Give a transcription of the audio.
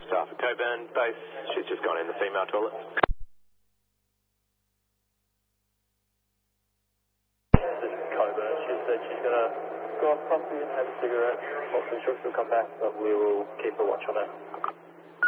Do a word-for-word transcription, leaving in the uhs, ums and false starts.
Staff at Coburn Base, she's just gone in the female toilet. This is Coburn. She said she's going to go off property and have a cigarette. Also, she'll come back, but we will keep a watch on her.